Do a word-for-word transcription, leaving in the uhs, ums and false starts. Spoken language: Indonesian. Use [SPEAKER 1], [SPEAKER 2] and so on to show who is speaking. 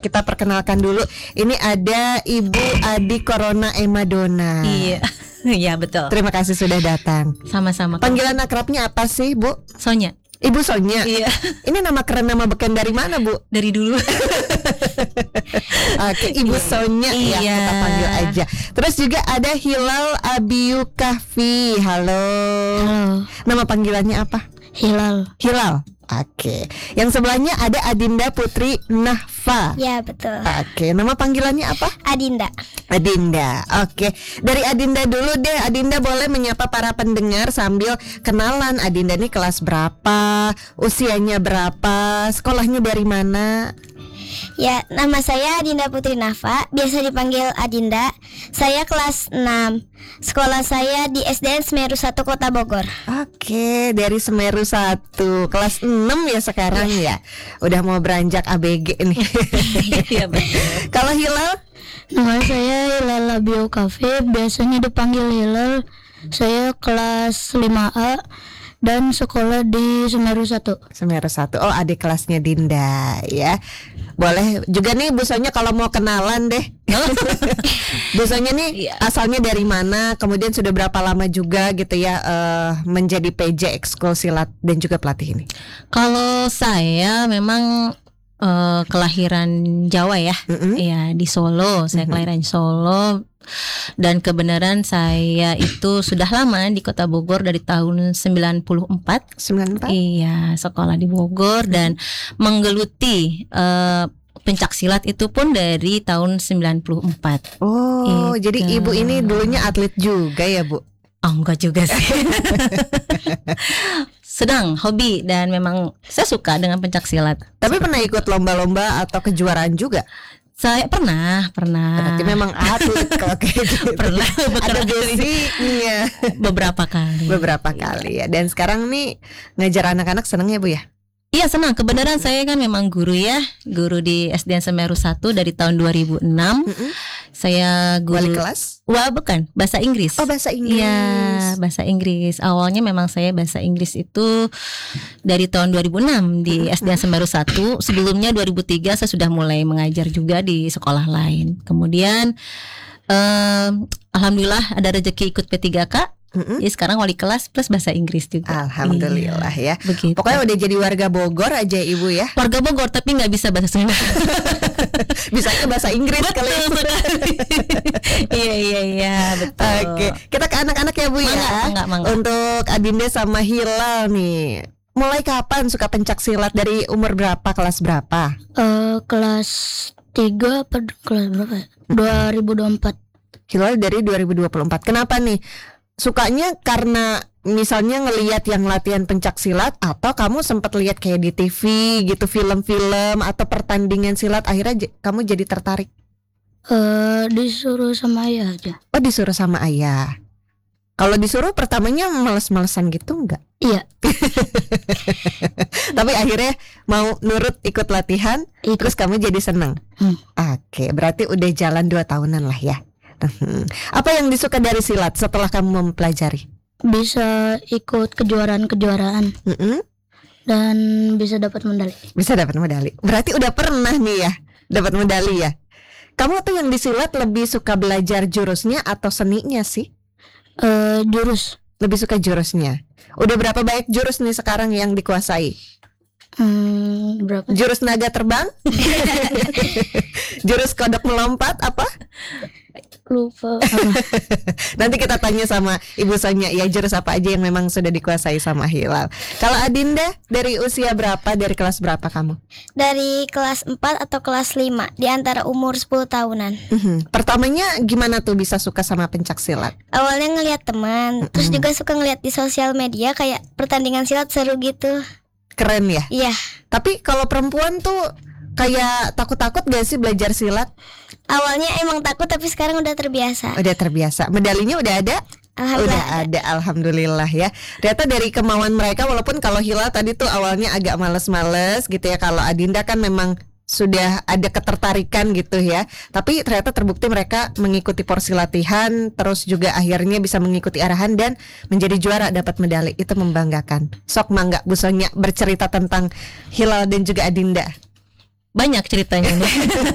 [SPEAKER 1] kita perkenalkan dulu. Ini ada Ibu Adi Corona Emadona.
[SPEAKER 2] Iya, iya betul.
[SPEAKER 1] Terima kasih sudah datang.
[SPEAKER 2] Sama-sama.
[SPEAKER 1] Panggilan akrabnya apa sih, Bu?
[SPEAKER 2] Sonya.
[SPEAKER 1] Ibu Sonya.
[SPEAKER 2] Iya.
[SPEAKER 1] Ini nama keren, nama beken dari mana, Bu?
[SPEAKER 2] Dari dulu.
[SPEAKER 1] Oke, Ibu Sonya ya,
[SPEAKER 2] Iya.
[SPEAKER 1] kita panggil aja. Terus juga ada Hilal Abiyu Kahfi. Halo.
[SPEAKER 3] Halo,
[SPEAKER 1] Nama panggilannya apa?
[SPEAKER 3] Hilal.
[SPEAKER 1] Hilal. Oke. Yang sebelahnya ada Adinda Putri Nahfa.
[SPEAKER 3] Ya betul.
[SPEAKER 1] Oke, nama panggilannya apa?
[SPEAKER 3] Adinda.
[SPEAKER 1] Adinda. Oke, dari Adinda dulu deh. Adinda boleh menyapa para pendengar sambil kenalan. Adinda nih kelas berapa? Usianya berapa? Sekolahnya dari mana?
[SPEAKER 3] Ya, nama saya Adinda Putri Nafa, biasa dipanggil Adinda. Saya kelas enam. Sekolah saya di S D N Semeru satu Kota Bogor.
[SPEAKER 1] Oke, dari Semeru satu, kelas enam ya sekarang ya. Udah mau beranjak A B G nih.
[SPEAKER 2] Iya betul.
[SPEAKER 1] Kalau Hilal?
[SPEAKER 3] Nama saya Hilal Abiyu Kahfi, biasanya dipanggil Hilal. Saya kelas lima A dan sekolah di Semeru satu.
[SPEAKER 1] Semeru satu. Oh, adik kelasnya Dinda ya. Boleh juga nih Bu Sonya kalau mau kenalan deh. Bu Sonya nih
[SPEAKER 2] Iya.
[SPEAKER 1] asalnya dari mana? Kemudian sudah berapa lama juga gitu ya eh, menjadi P J ekskul silat dan juga pelatih ini?
[SPEAKER 2] Kalau saya memang eh, kelahiran Jawa ya.
[SPEAKER 1] Mm-mm.
[SPEAKER 2] Iya, di Solo. Saya
[SPEAKER 1] Mhm.
[SPEAKER 2] kelahiran Solo. Dan kebenaran saya itu sudah lama di Kota Bogor dari tahun sembilan puluh empat.
[SPEAKER 1] sembilan puluh empat.
[SPEAKER 2] Iya, sekolah di Bogor dan menggeluti eh, pencak silat itu pun dari tahun sembilan puluh empat.
[SPEAKER 1] Oh,
[SPEAKER 2] Itu.
[SPEAKER 1] jadi Ibu ini dulunya atlet juga ya, Bu?
[SPEAKER 2] Oh, enggak juga sih. Sedang hobi dan memang saya suka dengan pencak silat.
[SPEAKER 1] Tapi pernah ikut lomba-lomba atau kejuaraan juga?
[SPEAKER 2] Saya pernah, pernah.
[SPEAKER 1] Berarti memang atlet kalau kayak gitu.
[SPEAKER 2] Pernah
[SPEAKER 1] Ada
[SPEAKER 2] beberapa kali.
[SPEAKER 1] basicnya.
[SPEAKER 2] Beberapa kali.
[SPEAKER 1] Beberapa kali ya. Dan sekarang nih ngajar anak-anak seneng ya, Bu ya?
[SPEAKER 2] Iya, senang. Kebenaran saya kan memang guru ya, guru di S D N Semeru satu dari tahun dua ribu enam.
[SPEAKER 1] Mm-mm.
[SPEAKER 2] Saya guru.
[SPEAKER 1] Wali kelas?
[SPEAKER 2] Wah, bukan, bahasa Inggris.
[SPEAKER 1] Oh, bahasa Inggris.
[SPEAKER 2] Iya, bahasa Inggris. Awalnya memang saya bahasa Inggris itu dari tahun dua ribu enam di S D N Semeru satu. Sebelumnya dua ribu tiga saya sudah mulai mengajar juga di sekolah lain. Kemudian em, alhamdulillah ada rezeki ikut P tiga K.
[SPEAKER 1] Mm-mm.
[SPEAKER 2] Jadi sekarang wali kelas plus bahasa Inggris juga.
[SPEAKER 1] Alhamdulillah ya.
[SPEAKER 2] Iya, begitu.
[SPEAKER 1] Pokoknya udah jadi warga Bogor aja Ibu ya.
[SPEAKER 2] warga Bogor tapi nggak bisa bahasa Sunda.
[SPEAKER 1] Bisanya bahasa Inggris kali.
[SPEAKER 2] Betul sekali. Iya iya iya betul.
[SPEAKER 1] Oke, kita ke anak-anak ya Bu ya.
[SPEAKER 2] Mangga, mangga, mangga.
[SPEAKER 1] Untuk Adinda sama Hilal nih. Mulai kapan suka pencak silat? Dari umur berapa? Kelas berapa?
[SPEAKER 3] Eh, kelas tiga apa kelas berapa? ya? dua ribu dua puluh empat.
[SPEAKER 1] Hilal dari dua ribu dua puluh empat. Kenapa nih? Sukanya karena misalnya ngelihat yang latihan pencak silat, atau kamu sempat lihat kayak di T V gitu, film-film atau pertandingan silat, akhirnya j- kamu jadi tertarik?
[SPEAKER 3] Eh, disuruh sama ayah aja.
[SPEAKER 1] Oh, disuruh sama ayah. Kalau disuruh pertamanya males-malesan gitu enggak?
[SPEAKER 3] Iya.
[SPEAKER 1] Tapi akhirnya mau nurut ikut latihan,
[SPEAKER 3] Ikut.
[SPEAKER 1] terus kamu jadi seneng.
[SPEAKER 3] Hmm.
[SPEAKER 1] Oke, berarti udah jalan dua tahunan lah ya. Hmm. Apa yang disuka dari silat setelah kamu mempelajari?
[SPEAKER 3] Bisa ikut kejuaraan-kejuaraan
[SPEAKER 1] Mm-mm.
[SPEAKER 3] dan bisa dapat medali.
[SPEAKER 1] Bisa dapat medali. Berarti udah pernah nih ya dapat medali ya. Kamu tuh yang di silat lebih suka belajar jurusnya atau seninya sih?
[SPEAKER 3] Eh, jurus.
[SPEAKER 1] Lebih suka jurusnya. Udah berapa banyak jurus nih sekarang yang dikuasai?
[SPEAKER 3] Hmm, berapa?
[SPEAKER 1] Jurus naga terbang? Jurus kodok melompat apa?
[SPEAKER 3] Lupa. Apa?
[SPEAKER 1] Nanti kita tanya sama Ibu Sonya ya, jurus apa aja yang memang sudah dikuasai sama Hilal. Kalau Adinda dari usia berapa, dari kelas berapa kamu?
[SPEAKER 3] Dari kelas empat atau kelas lima, di antara umur sepuluh tahunan.
[SPEAKER 1] Mhm. Pertamanya gimana tuh bisa suka sama pencak silat?
[SPEAKER 3] Awalnya ngeliat teman, terus juga suka ngeliat di sosial media kayak pertandingan silat seru gitu.
[SPEAKER 1] Keren ya.
[SPEAKER 3] Iya.
[SPEAKER 1] Tapi kalau perempuan tuh kayak takut-takut gak sih belajar silat?
[SPEAKER 3] Awalnya emang takut tapi sekarang udah terbiasa.
[SPEAKER 1] Udah terbiasa. Medalinya udah ada?
[SPEAKER 3] Alhamdulillah.
[SPEAKER 1] Udah ada, alhamdulillah ya. Ternyata dari kemauan mereka, walaupun kalau Hilal tadi tuh awalnya agak males-males gitu ya. Kalau Adinda kan memang sudah ada ketertarikan gitu ya. Tapi ternyata terbukti mereka mengikuti porsi latihan, terus juga akhirnya bisa mengikuti arahan dan menjadi juara, dapat medali. Itu membanggakan. Sok mangga Bu Sonya bercerita tentang Hilal dan juga Adinda.
[SPEAKER 2] Banyak ceritanya nih.